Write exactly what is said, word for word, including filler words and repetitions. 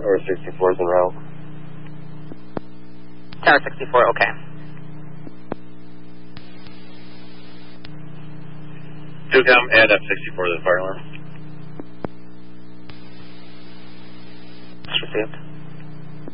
Tower sixty-four is en route. Tower sixty-four, okay. two com, add F sixty-four to the fire alarm. It's received.